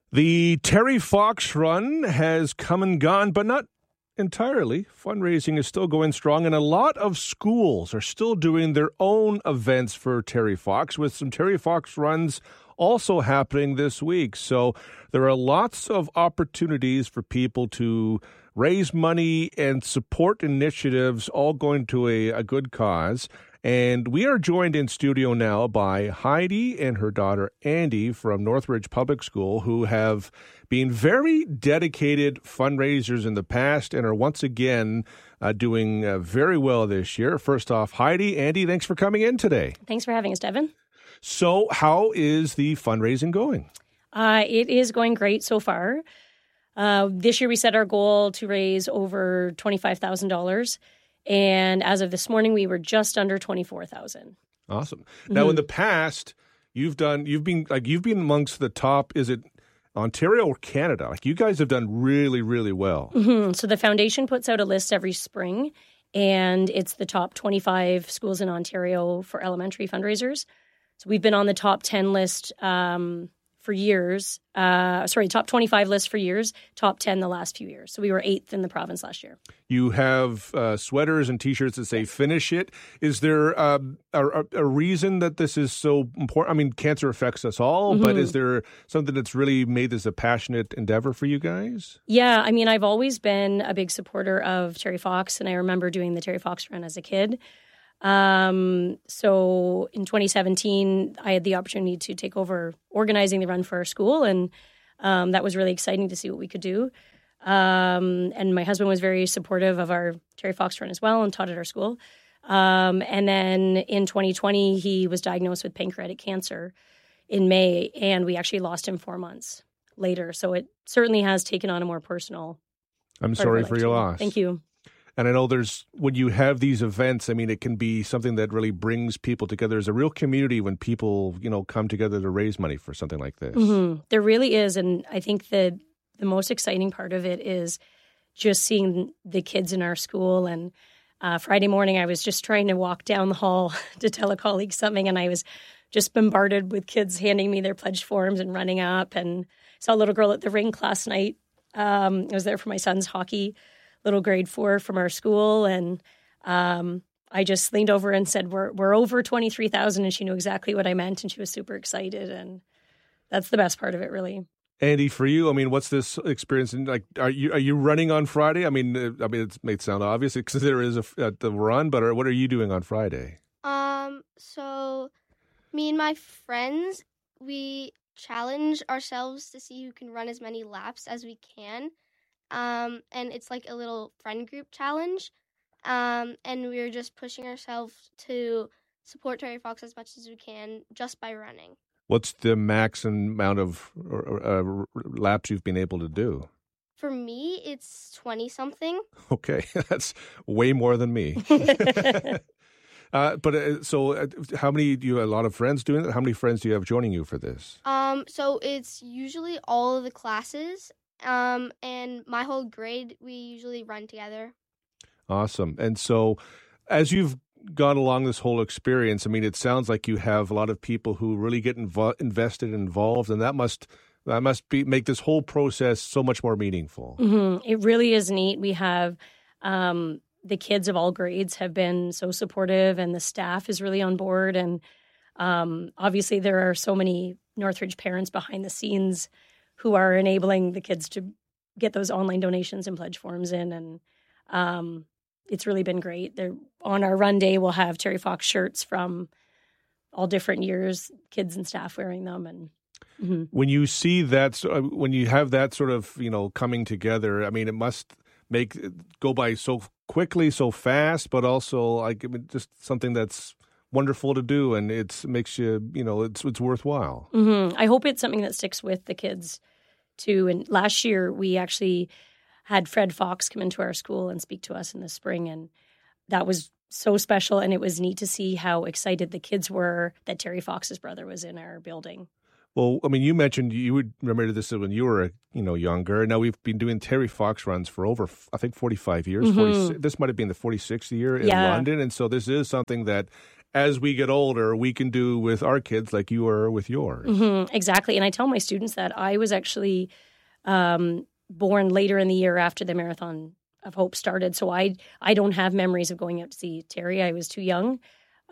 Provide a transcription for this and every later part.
The Terry Fox Run has come and gone, but not entirely. Fundraising is still going strong, and a lot of schools are still doing their own events for Terry Fox, with some Terry Fox runs also happening this week. So there are lots of opportunities for people to raise money and support initiatives, all going to a good cause. And we are joined in studio now by Heidi and her daughter Andy from Northridge Public School, who have been very dedicated fundraisers in the past and are once again doing very well this year. First off, Heidi, Andy, thanks for coming in today. Thanks for having us, Devin. So how is the fundraising going? It is going great so far. This year we set our goal to raise over $25,000. And as of this morning, we were just under 24,000. Awesome. Now, in the past, you've been amongst the top. Is it Ontario or Canada? Like, you guys have done really, really well. Mm-hmm. So the foundation puts out a list every spring, and it's the top 25 schools in Ontario for elementary fundraisers. So we've been on the top 10 list for years. Top 25 list for years, top 10 the last few years. So we were 8th in the province last year. You have sweaters and T-shirts that say "Finish It." Is there a reason that this is so important? I mean, cancer affects us all, but is there something that's really made this a passionate endeavor for you guys? Yeah, I mean, I've always been a big supporter of Terry Fox, and I remember doing the Terry Fox Run as a kid. So in 2017, I had the opportunity to take over organizing the run for our school, and that was really exciting to see what we could do. And my husband was very supportive of our Terry Fox Run as well and taught at our school. And then in 2020, he was diagnosed with pancreatic cancer in May, and we actually lost him 4 months later. So it certainly has taken on a more personal. I'm sorry for your loss. Thank you. And I know when you have these events, I mean, it can be something that really brings people together. There's a real community when people, come together to raise money for something like this. Mm-hmm. There really is. And I think the most exciting part of it is just seeing the kids in our school. And Friday morning, I was just trying to walk down the hall to tell a colleague something, and I was just bombarded with kids handing me their pledge forms and running up. And saw a little girl at the rink last night. I was there for my son's hockey, little grade 4 from our school, and I just leaned over and said, we're over 23,000, and she knew exactly what I meant, and she was super excited, and that's the best part of it, really. Andy, for you, I mean, what's this experience like? Are you running on Friday? I mean, it may sound obvious because there is the run, but what are you doing on Friday? So me and my friends, we challenge ourselves to see who can run as many laps as we can. And it's like a little friend group challenge. And we're just pushing ourselves to support Terry Fox as much as we can just by running. What's the max amount of laps you've been able to do? For me, it's 20-something. Okay, that's way more than me. So how many do you have? A lot of friends doing it? How many friends do you have joining you for this? So it's usually all of the classes. And my whole grade, we usually run together. Awesome. And so as you've gone along this whole experience, I mean, it sounds like you have a lot of people who really get invested and involved, and that must make this whole process so much more meaningful. Mm-hmm. It really is neat. We have the kids of all grades have been so supportive, and the staff is really on board. And obviously there are so many Northridge parents behind the scenes who are enabling the kids to get those online donations and pledge forms in. And it's really been great. On our run day, we'll have Terry Fox shirts from all different years, kids and staff wearing them. And when you see that, when you have that sort of, coming together, I mean, it must go by so quickly, so fast, but also just something that's wonderful to do, and it makes you, it's worthwhile. Mm-hmm. I hope it's something that sticks with the kids too. And last year we actually had Fred Fox come into our school and speak to us in the spring, and that was so special. And it was neat to see how excited the kids were that Terry Fox's brother was in our building. Well, I mean, you mentioned you would remember this when you were, younger. Now we've been doing Terry Fox runs for over, I think, 45 years. Mm-hmm. This might have been the 46th year in London. And so this is something that as we get older, we can do with our kids like you are with yours. Mm-hmm, exactly. And I tell my students that I was actually born later in the year after the Marathon of Hope started. So I don't have memories of going out to see Terry. I was too young.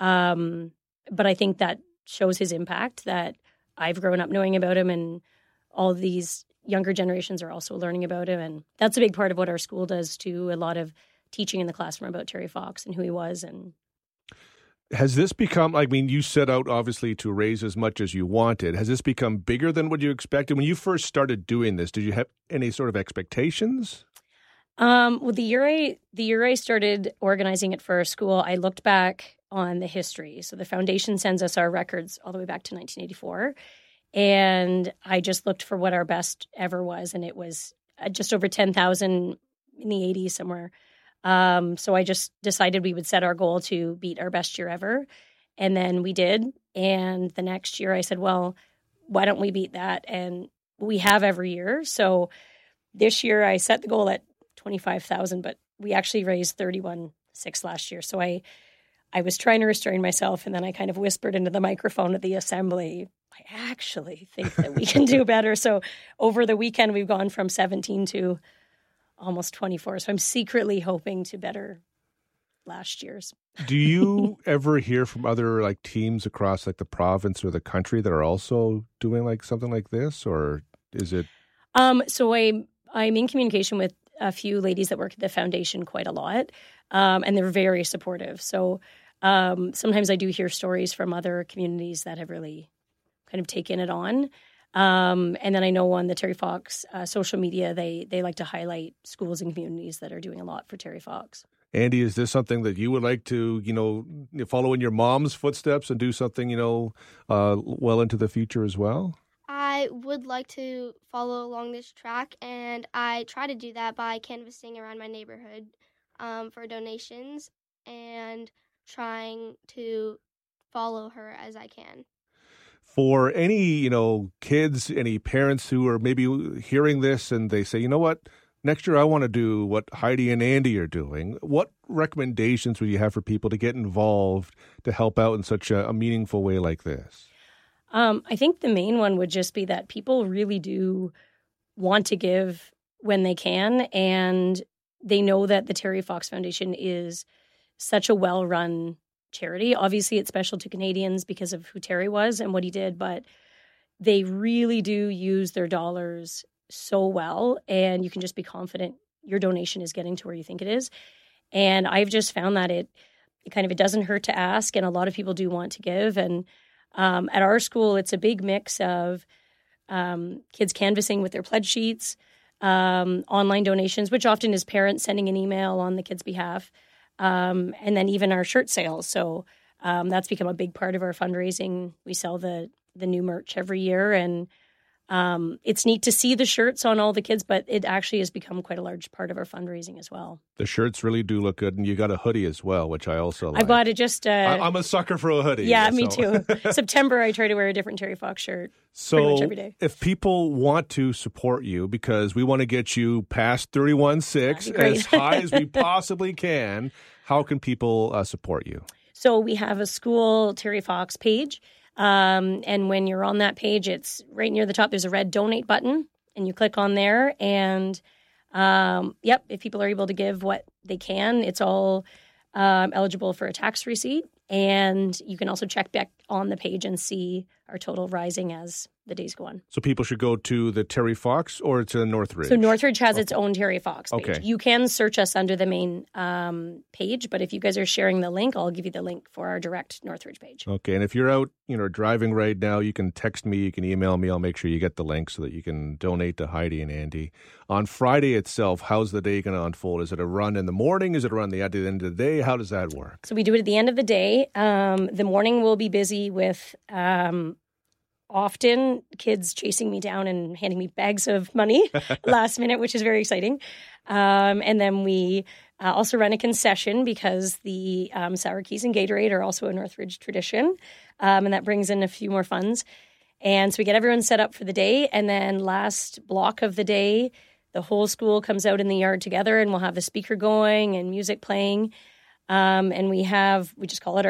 But I think that shows his impact, that I've grown up knowing about him, and all these younger generations are also learning about him. And that's a big part of what our school does too. A lot of teaching in the classroom about Terry Fox and who he was. And has this become, I mean, you set out obviously to raise as much as you wanted. Has this become bigger than what you expected? When you first started doing this, did you have any sort of expectations? Well, the year I started organizing it for our school, I looked back on the history. So the foundation sends us our records all the way back to 1984. And I just looked for what our best ever was. And it was just over 10,000 in the 80s somewhere. So I just decided we would set our goal to beat our best year ever. And then we did. And the next year I said, well, why don't we beat that? And we have every year. So this year I set the goal at 25,000, but we actually raised 31,600 last year. So I was trying to restrain myself, and then I kind of whispered into the microphone at the assembly, I actually think that we can do better. So over the weekend, we've gone from 17 to almost 24. So I'm secretly hoping to better last year's. Do you ever hear from other like teams across like the province or the country that are also doing like something like this, or is it? So I'm in communication with a few ladies that work at the foundation quite a lot, and they're very supportive. So sometimes I do hear stories from other communities that have really kind of taken it on. And then I know on the Terry Fox social media, they like to highlight schools and communities that are doing a lot for Terry Fox. Andy, is this something that you would like to, follow in your mom's footsteps and do something, well into the future as well? I would like to follow along this track, and I try to do that by canvassing around my neighborhood for donations and trying to follow her as I can. For any, kids, any parents who are maybe hearing this and they say, you know what, next year I want to do what Heidi and Andy are doing, what recommendations would you have for people to get involved to help out in such a meaningful way like this? I think the main one would just be that people really do want to give when they can, and they know that the Terry Fox Foundation is such a well-run charity. Obviously, it's special to Canadians because of who Terry was and what he did, but they really do use their dollars so well, and you can just be confident your donation is getting to where you think it is. And I've just found that it doesn't hurt to ask, and a lot of people do want to give. And at our school, it's a big mix of kids canvassing with their pledge sheets, online donations, which often is parents sending an email on the kids' behalf, and then even our shirt sales. So that's become a big part of our fundraising. We sell the new merch every year, and it's neat to see the shirts on all the kids, but it actually has become quite a large part of our fundraising as well. The shirts really do look good, and you got a hoodie as well, which I also like. I bought it just... I'm a sucker for a hoodie. Yeah, me too. September, I try to wear a different Terry Fox shirt pretty much every day. If people want to support you, because we want to get you past 31.6 as high as we possibly can, how can people support you? So we have a school Terry Fox page. And when you're on that page, it's right near the top. There's a red donate button, and you click on there. And if people are able to give what they can, it's all eligible for a tax receipt. And you can also check back on the page and see our total rising as the days go on. So people should go to the Terry Fox or to Northridge? So Northridge has its own Terry Fox page. Okay. You can search us under the main page, but if you guys are sharing the link, I'll give you the link for our direct Northridge page. Okay, and if you're out, driving right now, you can text me, you can email me. I'll make sure you get the link so that you can donate to Heidi and Andy. On Friday itself, how's the day going to unfold? Is it a run in the morning? Is it a run at the end of the day? How does that work? So we do it at the end of the day. The morning will be busy with often kids chasing me down and handing me bags of money last minute, which is very exciting. And then we also run a concession because the Sour Keys and Gatorade are also a Northridge tradition. And that brings in a few more funds. And so we get everyone set up for the day. And then last block of the day, the whole school comes out in the yard together, and we'll have a speaker going and music playing. And we just call it our